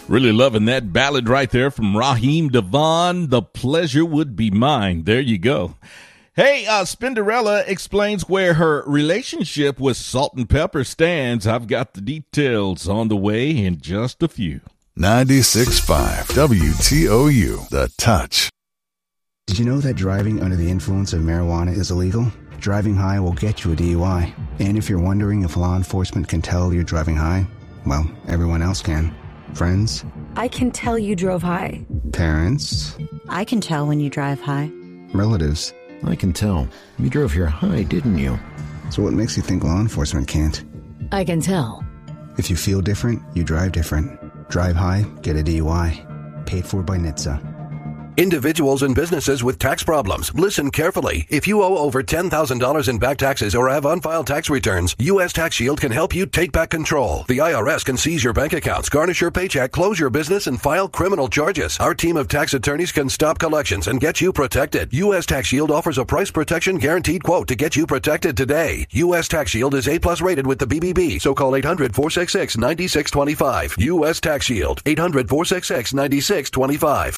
Really loving that ballad right there from Raheem DeVaughn. The pleasure would be mine. There you go. Hey, Spinderella explains where her relationship with Salt and Pepper stands. I've got the details on the way in just a few. 96.5 WTOU, The Touch. Did you know that driving under the influence of marijuana is illegal? Driving high will get you a DUI. And if you're wondering if law enforcement can tell you're driving high, well, everyone else can. Friends? I can tell you drove high. Parents? I can tell when you drive high. Relatives? I can tell. You drove here high, didn't you? So what makes you think law enforcement can't? I can tell. If you feel different, you drive different. Drive high, get a DUI. Paid for by NHTSA. Individuals and businesses with tax problems, listen carefully. If you owe over $10,000 in back taxes or have unfiled tax returns, U.S. Tax Shield can help you take back control. The IRS can seize your bank accounts, garnish your paycheck, close your business, and file criminal charges. Our team of tax attorneys can stop collections and get you protected. U.S. Tax Shield offers a price protection guaranteed quote to get you protected today. U.S. Tax Shield is A+ rated with the BBB, so call 800-466-9625. U.S. Tax Shield, 800-466-9625.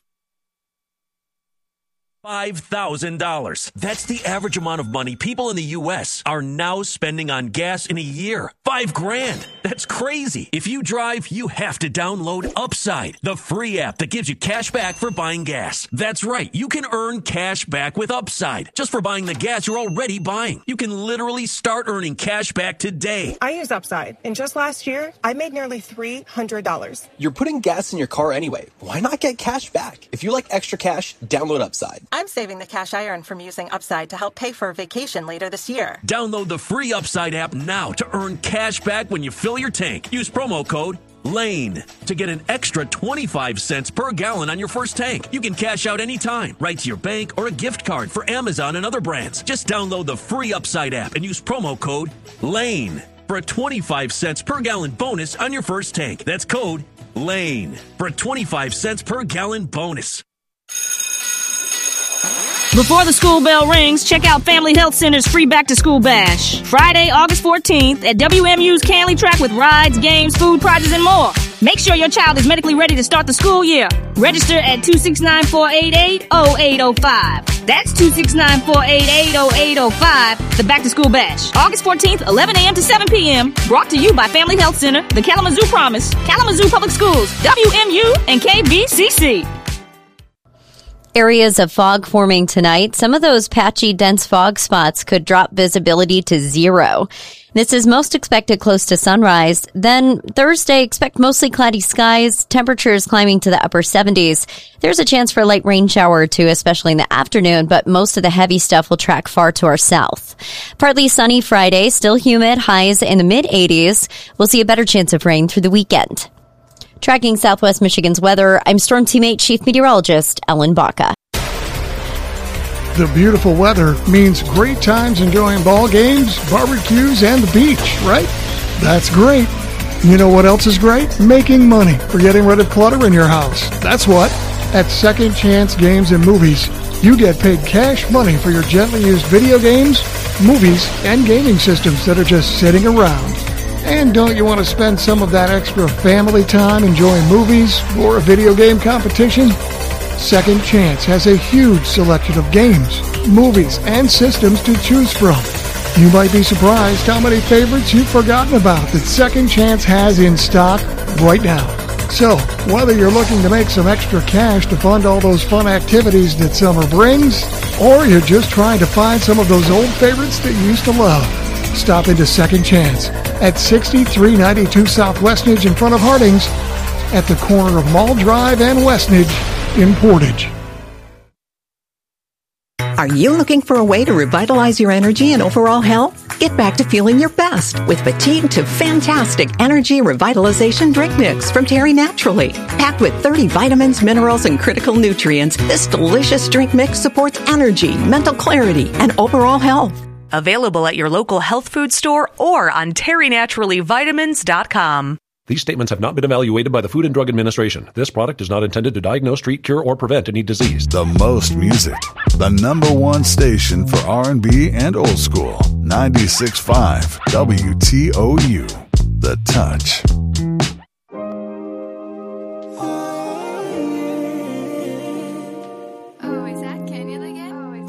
$5,000. That's the average amount of money people in the U.S. are now spending on gas in a year. $5,000. That's crazy. If you drive, you have to download Upside, the free app that gives you cash back for buying gas. That's right. You can earn cash back with Upside just for buying the gas you're already buying. You can literally start earning cash back today. I use Upside, and just last year, I made nearly $300. You're putting gas in your car anyway. Why not get cash back? If you like extra cash, download Upside. I'm saving the cash I earn from using Upside to help pay for a vacation later this year. Download the free Upside app now to earn cash back when you fill your tank. Use promo code LANE to get an extra 25 cents per gallon on your first tank. You can cash out anytime, right to your bank or a gift card for Amazon and other brands. Just download the free Upside app and use promo code LANE for a 25 cents per gallon bonus on your first tank. That's code LANE for a 25 cents per gallon bonus. Before the school bell rings, check out Family Health Center's free back-to-school bash. Friday, August 14th at WMU's Canley Track with rides, games, food, prizes, and more. Make sure your child is medically ready to start the school year. Register at 269-488-0805. That's 269-488-0805. The back-to-school bash. August 14th, 11 a.m. to 7 p.m. Brought to you by Family Health Center, the Kalamazoo Promise, Kalamazoo Public Schools, WMU, and KVCC. Areas of fog forming tonight. Some of those patchy, dense fog spots could drop visibility to 0. This is most expected close to sunrise. Then Thursday, expect mostly cloudy skies, temperatures climbing to the upper 70s. There's a chance for a light rain shower or two, especially in the afternoon, but most of the heavy stuff will track far to our south. Partly sunny Friday, still humid, highs in the mid-80s. We'll see a better chance of rain through the weekend. Tracking Southwest Michigan's weather, I'm Storm Team 8 Chief Meteorologist Ellen Baca. The beautiful weather means great times enjoying ball games, barbecues, and the beach, right? That's great. You know what else is great? Making money for getting rid of clutter in your house. That's what. At Second Chance Games and Movies, you get paid cash money for your gently used video games, movies, and gaming systems that are just sitting around. And don't you want to spend some of that extra family time enjoying movies or a video game competition? Second Chance has a huge selection of games, movies, and systems to choose from. You might be surprised how many favorites you've forgotten about that Second Chance has in stock right now. So, whether you're looking to make some extra cash to fund all those fun activities that summer brings, or you're just trying to find some of those old favorites that you used to love, stop into Second Chance at 6392 South Westnedge in front of Harding's, at the corner of Mall Drive and Westnedge in Portage. Are you looking for a way to revitalize your energy and overall health? Get back to feeling your best with Fatigue to Fantastic Energy Revitalization Drink Mix from Terry Naturally. Packed with 30 vitamins, minerals, and critical nutrients, this delicious drink mix supports energy, mental clarity, and overall health. Available at your local health food store or on terrynaturallyvitamins.com. These statements have not been evaluated by the Food and Drug Administration. This product is not intended to diagnose, treat, cure, or prevent any disease. The most music. The #1 station for R&B and old school. 96.5 WTOU. The Touch.